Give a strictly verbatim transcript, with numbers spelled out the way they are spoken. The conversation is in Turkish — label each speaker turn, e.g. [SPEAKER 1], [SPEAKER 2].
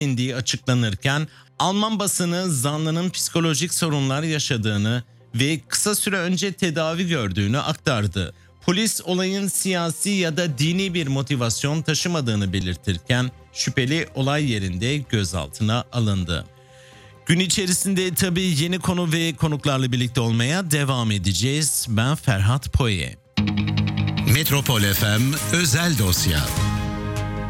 [SPEAKER 1] indiği açıklanırken Alman basını zanlının psikolojik sorunlar yaşadığını ve kısa süre önce tedavi gördüğünü aktardı. Polis olayın siyasi ya da dini bir motivasyon taşımadığını belirtirken şüpheli olay yerinde gözaltına alındı. Gün içerisinde tabii yeni konu ve konuklarla birlikte olmaya devam edeceğiz. Ben Ferhat Poye.
[SPEAKER 2] Metropol F M Özel Dosya.